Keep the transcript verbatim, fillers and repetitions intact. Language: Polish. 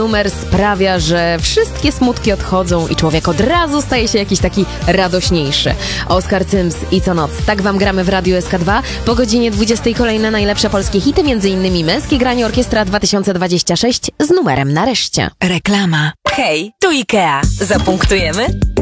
numer sprawia, że wszystkie smutki odchodzą i człowiek od razu staje się jakiś taki radośniejszy. Oskar Cyms i Co noc. Tak wam gramy w Radiu S K dwa. Po godzinie dwudziestej kolejne najlepsze polskie hity, między innymi Męskie Granie Orkiestra dwa tysiące dwadzieścia sześć z numerem Nareszcie. Reklama. Hej, tu IKEA. Zapunktujemy?